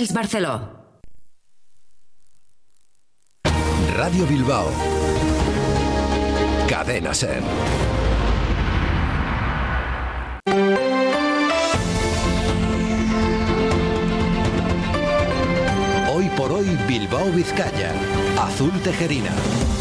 Hotels Barceló. Radio Bilbao. Cadena SER. Hoy por hoy Bilbao Vizcaya. Azul Tejerina.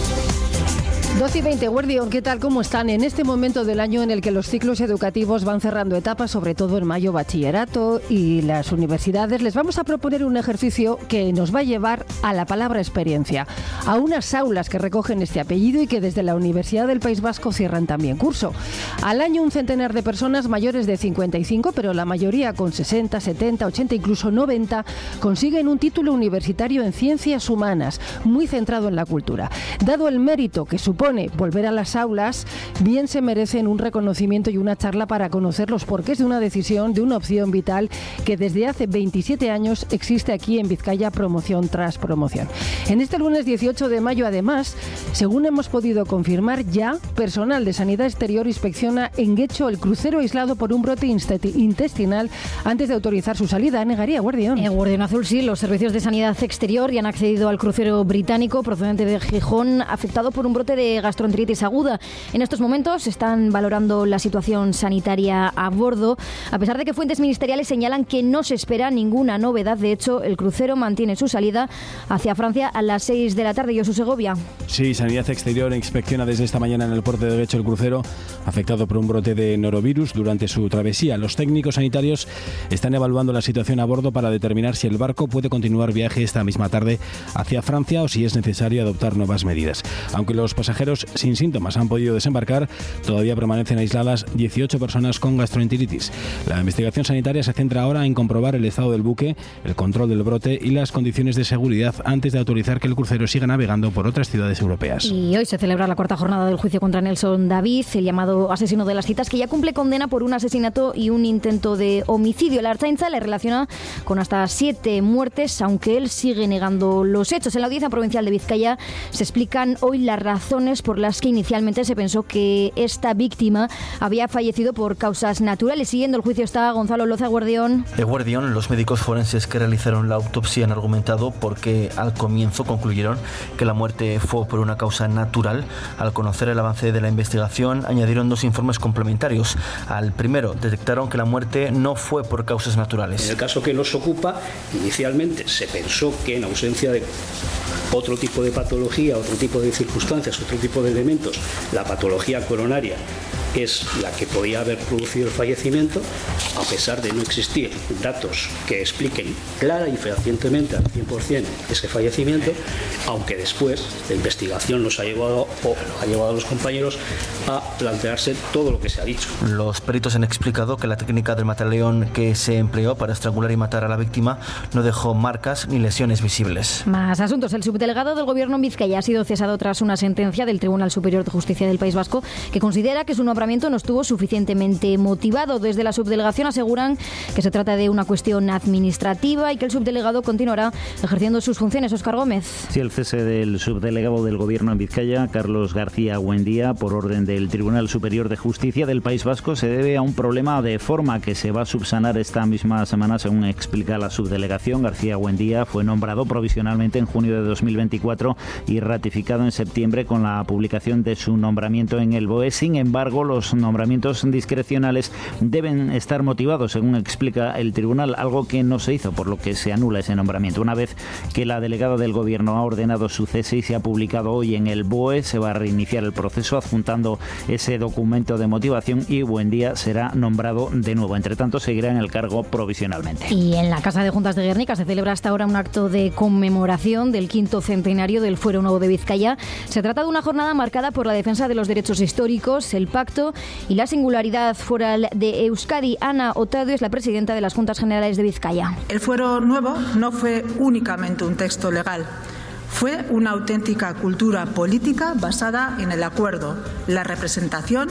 12:20, Guardión, ¿qué tal? ¿Cómo están? En este momento del año en el que los ciclos educativos van cerrando etapas, sobre todo en mayo bachillerato y las universidades, les vamos a proponer un ejercicio que nos va a llevar a la palabra experiencia, a unas aulas que recogen este apellido y que desde la Universidad del País Vasco cierran también curso. Al año un centenar de personas mayores de 55, pero la mayoría con 60, 70, 80, incluso 90, consiguen un título universitario en ciencias humanas, muy centrado en la cultura. Dado el mérito que supone volver a las aulas, bien se merecen un reconocimiento y una charla para conocer los porqués de una decisión, de una opción vital que desde hace 27 años existe aquí en Vizcaya, promoción tras promoción. En este lunes 18 de mayo, además, según hemos podido confirmar ya, personal de Sanidad Exterior inspecciona en Guecho el crucero aislado por un brote intestinal antes de autorizar su salida. Negaría, Guardión. Guardión Azul, sí, los servicios de Sanidad Exterior ya han accedido al crucero británico procedente de Gijón, afectado por un brote de gastroenteritis aguda. En estos momentos están valorando la situación sanitaria a bordo, a pesar de que fuentes ministeriales señalan que no se espera ninguna novedad. De hecho, el crucero mantiene su salida hacia Francia a las 6 de la tarde. Josu Segovia. Sí, Sanidad Exterior inspecciona desde esta mañana en el puerto de Guecho el crucero afectado por un brote de norovirus durante su travesía. Los técnicos sanitarios están evaluando la situación a bordo para determinar si el barco puede continuar viaje esta misma tarde hacia Francia o si es necesario adoptar nuevas medidas. Aunque los pasajeros sin síntomas han podido desembarcar, todavía permanecen aisladas 18 personas con gastroenteritis. La investigación sanitaria se centra ahora en comprobar el estado del buque, el control del brote y las condiciones de seguridad antes de autorizar que el crucero siga navegando por otras ciudades europeas. Y hoy se celebra la cuarta jornada del juicio contra Nelson David, el llamado asesino de las citas, que ya cumple condena por un asesinato y un intento de homicidio. La Ertzaintza le relaciona con hasta 7 muertes, aunque él sigue negando los hechos. En la Audiencia Provincial de Vizcaya se explican hoy las razones por las que inicialmente se pensó que esta víctima había fallecido por causas naturales. Siguiendo el juicio está Gonzalo Loza, Guardión. Guardión, los médicos forenses que realizaron la autopsia han argumentado porque al comienzo concluyeron que la muerte fue por una causa natural. Al conocer el avance de la investigación, añadieron 2 informes complementarios. Al primero, detectaron que la muerte no fue por causas naturales. En el caso que nos ocupa, inicialmente se pensó que en ausencia de otro tipo de patología, otro tipo de circunstancias, otro tipo de elementos, la patología coronaria es la que podía haber producido el fallecimiento, a pesar de no existir datos que expliquen clara y fehacientemente al 100% ese fallecimiento, aunque después la investigación nos ha llevado, o ha llevado a los compañeros a plantearse todo lo que se ha dicho. Los peritos han explicado que la técnica del mataleón que se empleó para estrangular y matar a la víctima no dejó marcas ni lesiones visibles. Más asuntos. El subdelegado del Gobierno en Vizcaya ha sido cesado tras una sentencia del Tribunal Superior de Justicia del País Vasco que considera que su nombramiento no estuvo suficientemente motivado. Desde la subdelegación aseguran que se trata de una cuestión administrativa y que el subdelegado continuará ejerciendo sus funciones. Óscar Gómez. Sí, el cese del subdelegado del Gobierno en Vizcaya, Carlos García Buendía, por orden del Tribunal Superior de Justicia del País Vasco, se debe a un problema de forma que se va a subsanar esta misma semana, según explica la subdelegación. García Buendía fue nombrado provisionalmente en junio de 2024 y ratificado en septiembre con la publicación de su nombramiento en el BOE. Sin embargo, los nombramientos discrecionales deben estar motivados, según explica el tribunal, algo que no se hizo, por lo que se anula ese nombramiento. Una vez que la delegada del Gobierno ha ordenado su cese y se ha publicado hoy en el BOE, se va a reiniciar el proceso adjuntando ese documento de motivación y Buendía será nombrado de nuevo. Entre tanto, seguirá en el cargo provisionalmente. Y en la Casa de Juntas de Guernica se celebra hasta ahora un acto de conmemoración del 5º centenario del Fuero Nuevo de Vizcaya. Se trata de una jornada marcada por la defensa de los derechos históricos, el pacto y la singularidad foral de Euskadi. Ana Otado es la presidenta de las Juntas Generales de Vizcaya. El Fuero Nuevo no fue únicamente un texto legal. Fue una auténtica cultura política basada en el acuerdo, la representación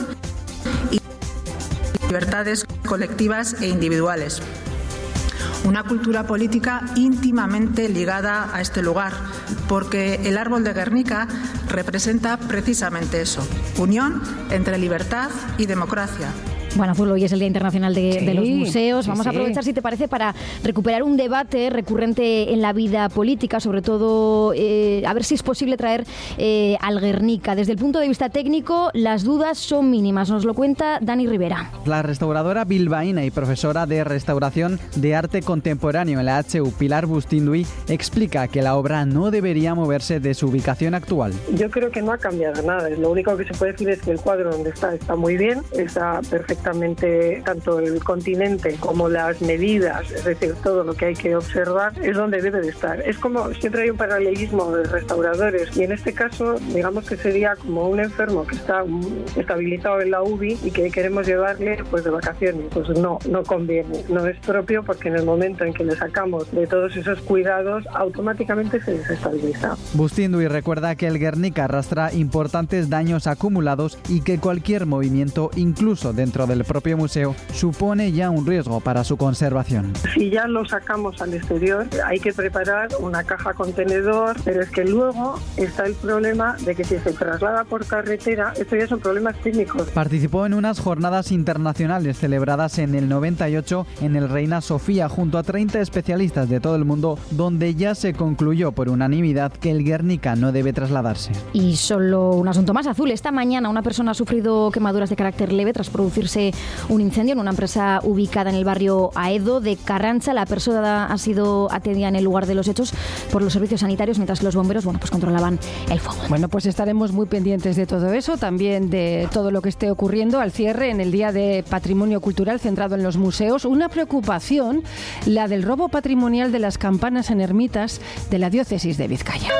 y libertades colectivas e individuales. Una cultura política íntimamente ligada a este lugar, porque el árbol de Guernica representa precisamente eso: unión entre libertad y democracia, Bueno, Azul, hoy es el Día Internacional de los Museos. Vamos a aprovechar, si te parece, para recuperar un debate recurrente en la vida política, sobre todo a ver si es posible traer al Guernica. Desde el punto de vista técnico, las dudas son mínimas. Nos lo cuenta Dani Rivera. La restauradora bilbaína y profesora de restauración de arte contemporáneo en la HU, Pilar Bustinduy, explica que la obra no debería moverse de su ubicación actual. Yo creo que no ha cambiado nada. Lo único que se puede decir es que el cuadro donde está muy bien, está perfectamente, tanto el continente como las medidas, es decir, todo lo que hay que observar es donde debe de estar. Es como, siempre hay un paralelismo de restauradores y en este caso, digamos que sería como un enfermo que está estabilizado en la UBI y que queremos llevarle pues de vacaciones. Pues no conviene, no es propio, porque en el momento en que le sacamos de todos esos cuidados, automáticamente se desestabiliza. Bustinduy recuerda que el Guernica arrastra importantes daños acumulados y que cualquier movimiento, incluso dentro del propio museo, supone ya un riesgo para su conservación. Si ya lo sacamos al exterior, hay que preparar una caja contenedor, pero es que luego está el problema de que si se traslada por carretera, esto ya son problemas técnicos. Participó en unas jornadas internacionales celebradas en el 98 en el Reina Sofía junto a 30 especialistas de todo el mundo, donde ya se concluyó por unanimidad que el Guernica no debe trasladarse. Y solo un asunto más, Azul. Esta mañana una persona ha sufrido quemaduras de carácter leve tras producirse un incendio en una empresa ubicada en el barrio Aedo de Carranza. La persona ha sido atendida en el lugar de los hechos por los servicios sanitarios, mientras que los bomberos controlaban el fuego. Bueno, pues estaremos muy pendientes de todo eso, también de todo lo que esté ocurriendo al cierre en el Día de Patrimonio Cultural centrado en los museos. Una preocupación, la del robo patrimonial de las campanas en ermitas de la diócesis de Vizcaya.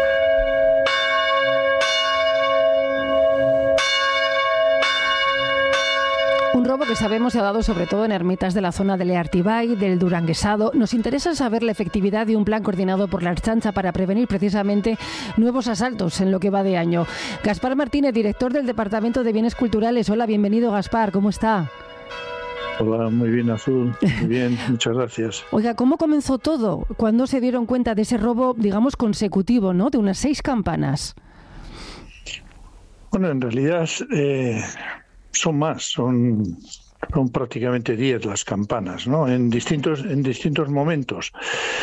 Un robo que sabemos se ha dado sobre todo en ermitas de la zona del Leartibay, del Duranguesado. Nos interesa saber la efectividad de un plan coordinado por la Ertzaintza para prevenir precisamente nuevos asaltos en lo que va de año. Gaspar Martínez, director del Departamento de Bienes Culturales. Hola, bienvenido, Gaspar, ¿cómo está? Hola, muy bien, Azul. Muy bien, muchas gracias. Oiga, ¿cómo comenzó todo? ¿Cuándo se dieron cuenta de ese robo, digamos, consecutivo, ¿no? De unas 6 campanas. Bueno, en realidad son más, son prácticamente 10 las campanas, ¿no? En distintos momentos.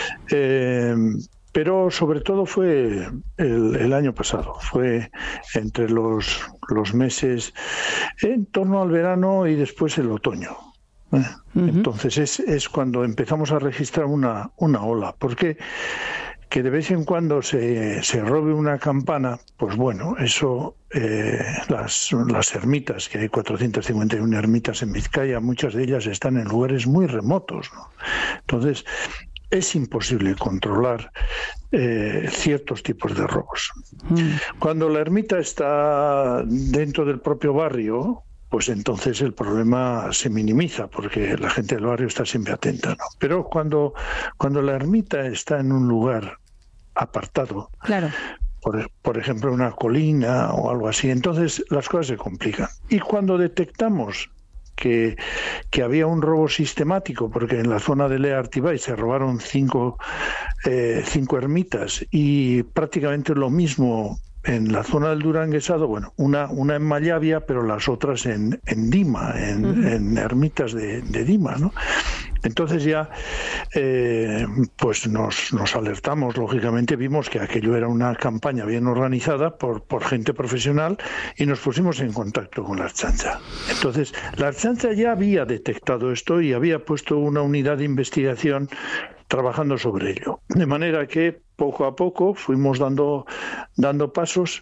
Pero sobre todo fue el año pasado, fue entre los meses en torno al verano y después el otoño. Entonces es cuando empezamos a registrar una ola, porque que de vez en cuando se robe una campana, pues bueno, eso las ermitas, que hay 451 ermitas en Vizcaya, muchas de ellas están en lugares muy remotos, ¿no? Entonces es imposible controlar ciertos tipos de robos. Cuando la ermita está dentro del propio barrio, pues entonces el problema se minimiza, porque la gente del barrio está siempre atenta, ¿no? Pero cuando la ermita está en un lugar apartado, claro, por ejemplo una colina o algo así, entonces las cosas se complican. Y cuando detectamos que había un robo sistemático, porque en la zona de Leartibay se robaron 5 ermitas y prácticamente lo mismo en la zona del Duranguesado, bueno, una en Mallavia, pero las otras en Dima, en ermitas de Dima, ¿no? Entonces ya pues nos alertamos, lógicamente vimos que aquello era una campaña bien organizada por gente profesional y nos pusimos en contacto con la Ertzaintza. Entonces la Ertzaintza ya había detectado esto y había puesto una unidad de investigación trabajando sobre ello. De manera que poco a poco fuimos dando pasos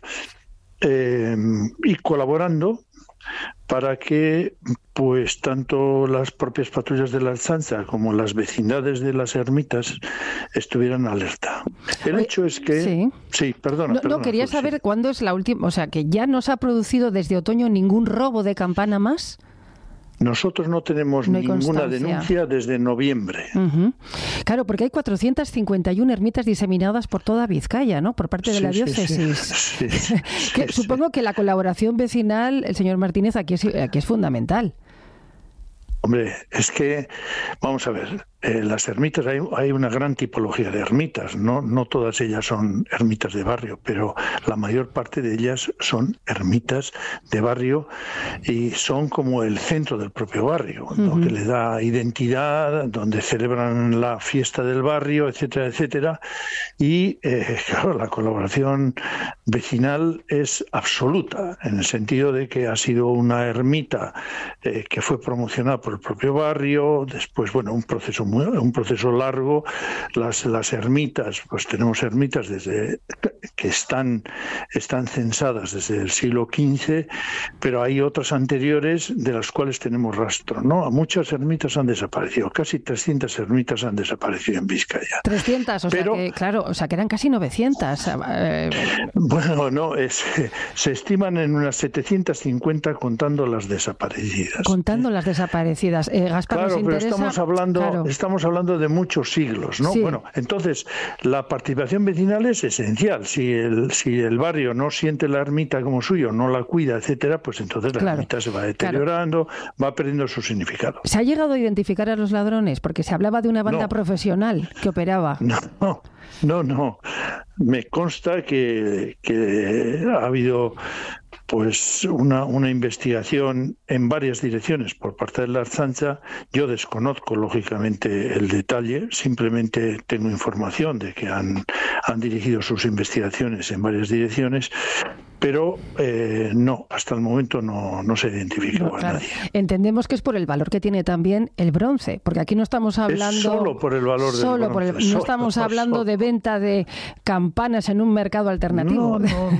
y colaborando para que pues tanto las propias patrullas de la Ertzaintza como las vecindades de las ermitas estuvieran alerta. El hecho es que... Sí, perdona. No, quería saber cuándo es la última... O sea, que ya no se ha producido desde otoño ningún robo de campana más. Nosotros no tenemos ninguna denuncia desde noviembre. Claro, porque hay 451 ermitas diseminadas por toda Vizcaya, ¿no? Por parte de la diócesis. Supongo que la colaboración vecinal, el señor Martínez, aquí es fundamental. Hombre, es que, vamos a ver, las ermitas, hay una gran tipología de ermitas, no todas ellas son ermitas de barrio, pero la mayor parte de ellas son ermitas de barrio y son como el centro del propio barrio, lo que le da identidad, donde celebran la fiesta del barrio, etcétera, etcétera. Y claro, la colaboración vecinal es absoluta, en el sentido de que ha sido una ermita que fue promocionada por el propio barrio, después, bueno, un proceso largo. Las ermitas, pues tenemos ermitas desde que están censadas desde el siglo XV, pero hay otras anteriores de las cuales tenemos rastro, ¿no? Muchas ermitas han desaparecido, casi 300 ermitas han desaparecido en Vizcaya. 300, o sea que eran casi 900. Bueno, no, se estiman en unas 750 contando las desaparecidas. Contando las desaparecidas. Gaspar, claro, nos interesa... pero estamos hablando de muchos siglos, ¿no? Sí. Bueno, entonces la participación vecinal es esencial. Si el barrio no siente la ermita como suyo, no la cuida, etcétera, pues entonces la ermita se va deteriorando, va perdiendo su significado. ¿Se ha llegado a identificar a los ladrones? Porque se hablaba de una banda profesional que operaba. No. Me consta que ha habido pues una investigación en varias direcciones por parte de la Ertzaintza. Yo desconozco lógicamente el detalle, simplemente tengo información de que han dirigido sus investigaciones en varias direcciones, pero no, hasta el momento no se identifica a nadie. Entendemos que es por el valor que tiene también el bronce, porque aquí no estamos hablando... Es solo por el valor del bronce. No estamos hablando de venta de campanas en un mercado alternativo.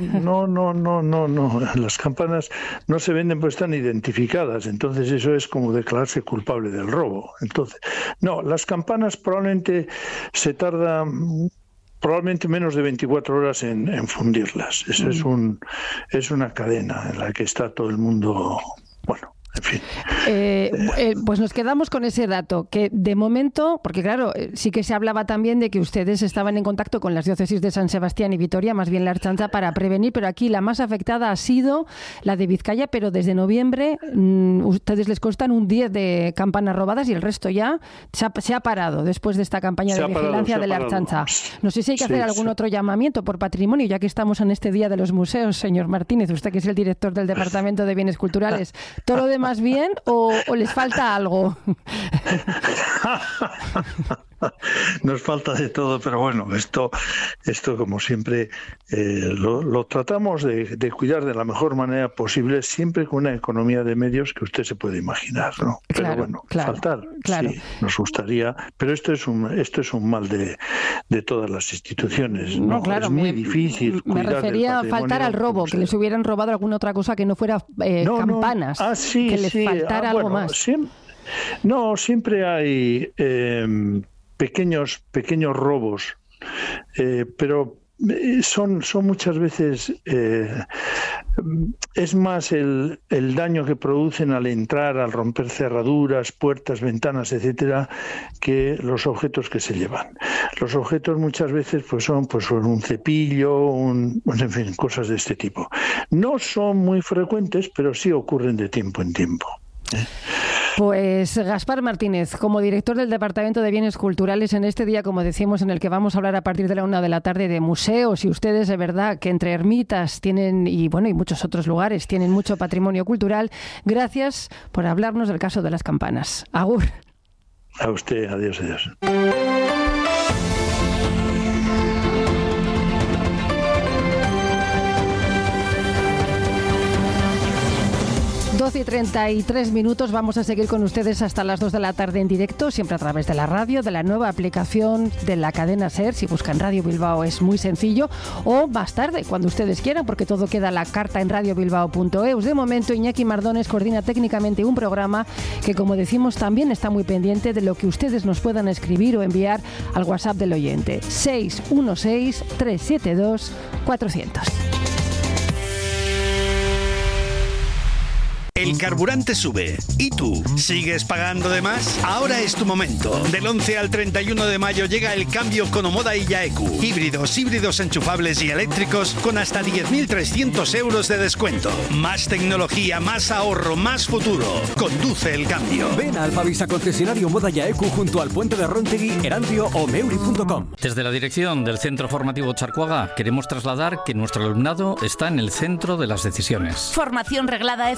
No. Las campanas no se venden, pues están identificadas, entonces eso es como declararse culpable del robo. Entonces, no, las campanas probablemente se tarda menos de 24 horas en fundirlas. Eso es una cadena en la que está todo el mundo, bueno, en fin. Pues nos quedamos con ese dato, que de momento, porque claro, sí que se hablaba también de que ustedes estaban en contacto con las diócesis de San Sebastián y Vitoria, más bien la Ertzaintza, para prevenir, pero aquí la más afectada ha sido la de Vizcaya, pero desde noviembre ustedes les constan un 10 de campanas robadas y el resto ya se ha parado después de esta campaña de vigilancia de la Ertzaintza. No sé si hay que hacer algún otro llamamiento por patrimonio, ya que estamos en este Día de los Museos, señor Martínez, usted que es el director del Departamento de Bienes Culturales. ¿Todo lo demás bien o les falta algo? Nos falta de todo, pero bueno, esto como siempre lo tratamos de cuidar de la mejor manera posible, siempre con una economía de medios que usted se puede imaginar, ¿no? Pero bueno, faltar, sí, nos gustaría, pero esto es un mal de todas las instituciones, ¿no? Claro, es muy difícil cuidar. Me refería a faltar al robo, que les hubieran robado alguna otra cosa que no fuera campanas, que les faltara algo más. Siempre hay pequeños robos, pero son muchas veces es más el daño que producen al entrar, al romper cerraduras, puertas, ventanas, etcétera, que los objetos que se llevan. Los objetos muchas veces son un cepillo, en fin, cosas de este tipo. No son muy frecuentes, pero sí ocurren de tiempo en tiempo. Pues Gaspar Martínez, como director del Departamento de Bienes Culturales, en este día, como decimos, en el que vamos a hablar a partir de la 1 de la tarde de museos, y ustedes de verdad que entre ermitas tienen, y muchos otros lugares, tienen mucho patrimonio cultural, gracias por hablarnos del caso de las campanas. Agur. A usted, adiós. 12:33, vamos a seguir con ustedes hasta las 2 de la tarde en directo, siempre a través de la radio, de la nueva aplicación de la cadena SER. Si buscan Radio Bilbao es muy sencillo, o más tarde, cuando ustedes quieran, porque todo queda a la carta en radiobilbao.eus. De momento, Iñaki Mardones coordina técnicamente un programa que, como decimos, también está muy pendiente de lo que ustedes nos puedan escribir o enviar al WhatsApp del oyente, 616-372-400. El carburante sube. ¿Y tú? ¿Sigues pagando de más? Ahora es tu momento. Del 11 al 31 de mayo llega el cambio con Omoda y Yaeku. Híbridos enchufables y eléctricos con hasta 10.300 euros de descuento. Más tecnología, más ahorro, más futuro. Conduce el cambio. Ven a Alfavisa concesionario Omoda Yaeku junto al puente de Rontegui, Erandio o Meuri.com. Desde la dirección del Centro Formativo Charcoaga queremos trasladar que nuestro alumnado está en el centro de las decisiones. Formación reglada FP con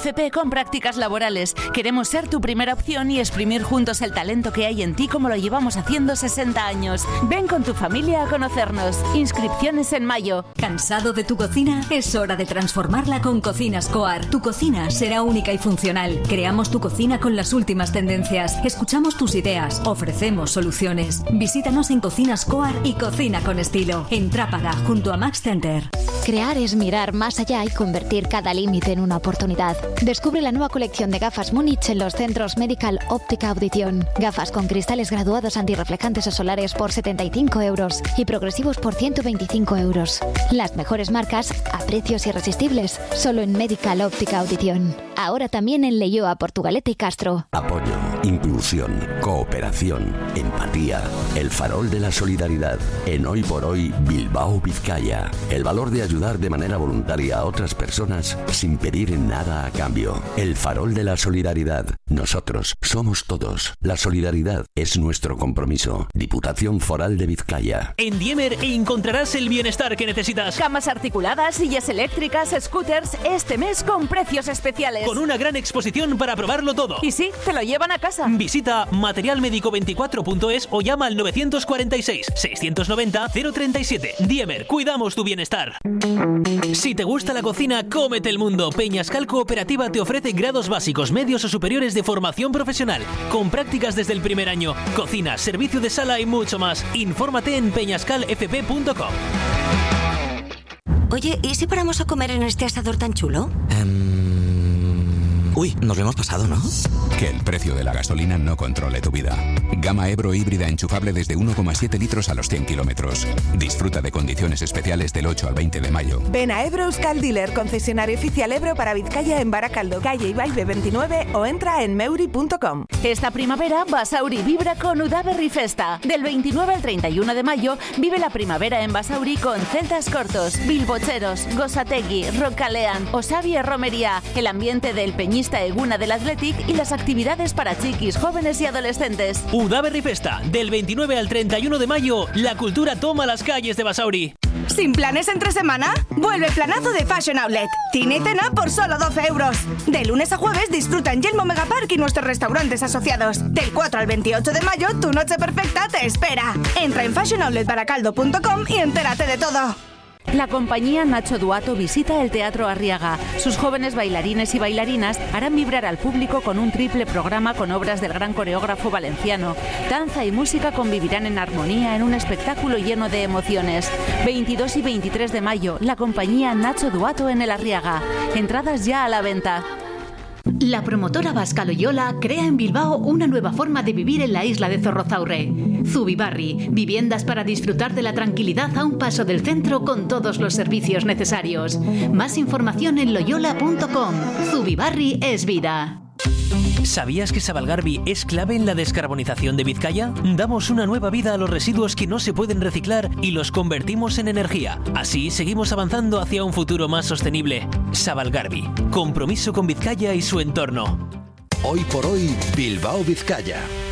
con prácticas laborales. Queremos ser tu primera opción y exprimir juntos el talento que hay en ti como lo llevamos haciendo 60 años. Ven con tu familia a conocernos. Inscripciones en mayo. ¿Cansado de tu cocina? Es hora de transformarla con Cocinas Coar. Tu cocina será única y funcional. Creamos tu cocina con las últimas tendencias. Escuchamos tus ideas. Ofrecemos soluciones. Visítanos en Cocinas Coar y cocina con estilo. En Trápaga, junto a Max Center. Crear es mirar más allá y convertir cada límite en una oportunidad. Descubre la nueva colección de gafas Múnich en los centros Medical Óptica Audición. Gafas con cristales graduados antirreflejantes o solares por 75 euros y progresivos por 125 euros. Las mejores marcas a precios irresistibles, solo en Medical Óptica Audición. Ahora también en Leioa, Portugalete y Castro. Apoyo, inclusión, cooperación, empatía. El farol de la solidaridad. En Hoy por Hoy, Bilbao, Vizcaya. El valor de ayudar de manera voluntaria a otras personas sin pedir nada a cambio. El farol de la solidaridad. Nosotros somos todos. La solidaridad es nuestro compromiso. Diputación Foral de Vizcaya. En Diemer encontrarás el bienestar que necesitas. Camas articuladas, sillas eléctricas, scooters, este mes con precios especiales. Con una gran exposición para probarlo todo. Y sí, te lo llevan a casa. Visita materialmedico24.es o llama al 946 690 037. Diemer, cuidamos tu bienestar. Si te gusta la cocina, cómete el mundo. Peñascal Cooperativa te ofrece grados básicos, medios o superiores de formación profesional, con prácticas desde el primer año, cocina, servicio de sala y mucho más. Infórmate en peñascalfp.com. Oye, ¿y si paramos a comer en este asador tan chulo? Uy, nos lo hemos pasado, ¿no? Que el precio de la gasolina no controle tu vida. Gama Ebro híbrida enchufable desde 1,7 litros a los 100 kilómetros. Disfruta de condiciones especiales del 8 al 20 de mayo. Ven a Ebro Euskal Dealer, concesionario oficial Ebro para Vizcaya en Baracaldo, calle Ibaide 29 o entra en meuri.com. Esta primavera, Basauri vibra con Udaberri Festa. Del 29 al 31 de mayo, vive la primavera en Basauri con celtas cortos, bilbocheros, gosategui, rocalean, osabie romería, el ambiente del peñista Eguna del Athletic y las actividades para chiquis, jóvenes y adolescentes. Udaberri Festa, del 29 al 31 de mayo, la cultura toma las calles de Basauri. ¿Sin planes entre semana? Vuelve el planazo de Fashion Outlet. Cine y cena por solo 12 euros. De lunes a jueves disfruta en Yelmo Megapark y nuestros restaurantes asociados. Del 4 al 28 de mayo, tu noche perfecta te espera. Entra en fashionoutletbaracaldo.com y entérate de todo. La compañía Nacho Duato visita el Teatro Arriaga. Sus jóvenes bailarines y bailarinas harán vibrar al público con un triple programa con obras del gran coreógrafo valenciano. Danza y música convivirán en armonía en un espectáculo lleno de emociones. 22 y 23 de mayo, la compañía Nacho Duato en el Arriaga. Entradas ya a la venta. La promotora vasca Loyola crea en Bilbao una nueva forma de vivir en la isla de Zorrozaurre. Zubibarri, viviendas para disfrutar de la tranquilidad a un paso del centro con todos los servicios necesarios. Más información en loyola.com. Zubibarri es vida. ¿Sabías que Sabalgarbi es clave en la descarbonización de Vizcaya? Damos una nueva vida a los residuos que no se pueden reciclar y los convertimos en energía. Así seguimos avanzando hacia un futuro más sostenible. Sabalgarbi, compromiso con Vizcaya y su entorno. Hoy por hoy, Bilbao, Vizcaya.